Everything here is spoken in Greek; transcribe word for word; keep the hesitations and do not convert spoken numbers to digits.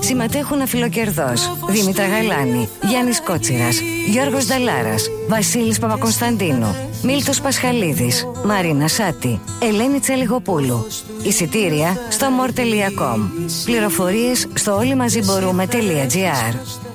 Συμμετέχουν αφιλοκερδός Δήμητρα Γαλάνη, Γιάννης Κότσιρας, Γιώργος Νταλάρας, Βασίλης Παπακωνσταντίνου, Μίλτος Πασχαλίδης, Μαρίνα Σάτη, Ελένη Τσελιγοπούλου. Εισιτήρια στο more τελεία com. Πληροφορίες στο όλοιμαζιμπορούμε τελεία gr.